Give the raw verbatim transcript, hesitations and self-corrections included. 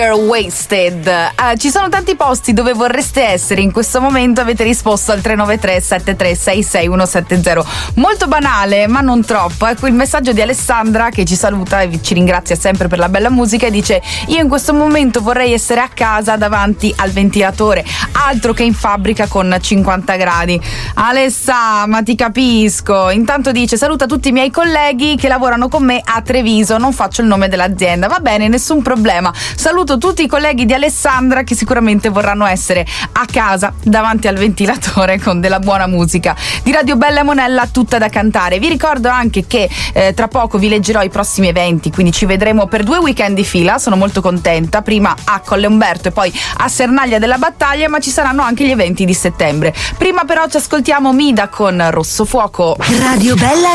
Wasted. Uh, ci sono tanti posti dove vorreste essere in questo momento. Avete risposto al tre nove tre sette tre sei sei uno sette zero. Molto banale, ma non troppo. Ecco il messaggio di Alessandra, che ci saluta e ci ringrazia sempre per la bella musica, e dice: io in questo momento vorrei essere a casa davanti al ventilatore, altro che in fabbrica con cinquanta gradi. Alessa, ma ti capisco. Intanto dice: saluta tutti i miei colleghi che lavorano con me a Treviso, non faccio il nome dell'azienda. Va bene, nessun problema. Saluto tutti i colleghi di Alessandra che sicuramente vorranno essere a casa davanti al ventilatore con della buona musica di Radio Bella e Monella, tutta da cantare. Vi ricordo anche che eh, tra poco vi leggerò i prossimi eventi, quindi ci vedremo per due weekend di fila. Sono molto contenta, prima a Colle Umberto e poi a Sernaglia della Battaglia, ma ci saranno anche gli eventi di settembre. Prima però ci ascoltiamo Mida con Rosso Fuoco. Radio Bella